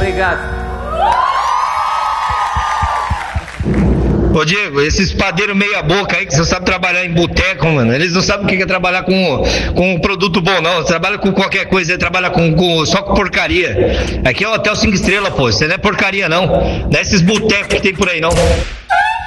Obrigado. Ô Diego, esses padeiros meia boca aí que só sabe trabalhar em boteco, mano, eles não sabem o que é trabalhar com um produto bom, não. Trabalha com qualquer coisa, trabalha só com porcaria. Aqui é o Hotel 5 Estrelas, pô, isso não é porcaria, não. Não é esses botecos que tem por aí, não.